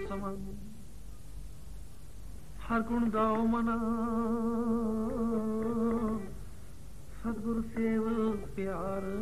ਸਮਨ ਹਰ ਗੁਣ ਗਾਓ ਮਨਾ ਸਤਿਗੁਰ ਸੇਵ ਪਿਆਰ